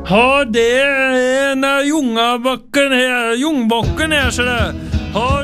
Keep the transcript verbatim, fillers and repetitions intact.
Har det en av Jungabakken her, Jungbakken her, så det. Har